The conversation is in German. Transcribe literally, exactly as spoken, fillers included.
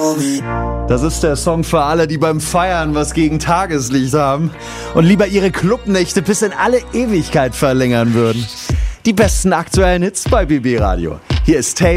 Das ist der Song für alle, die beim Feiern was gegen Tageslicht haben und lieber ihre Clubnächte bis in alle Ewigkeit verlängern würden. Die besten aktuellen Hits bei B B Radio. Hier ist Taylor.